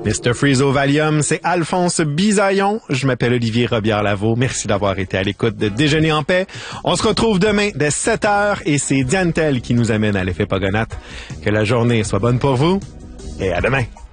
Mr. Freeze au Valium, c'est Alphonse Bisaillon. Je m'appelle Olivier Robillard-Lavaux. Merci d'avoir été à l'écoute de Déjeuner en paix. On se retrouve demain dès 7h et c'est Diane Tell qui nous amène à l'effet Pogonate. Que la journée soit bonne pour vous et à demain.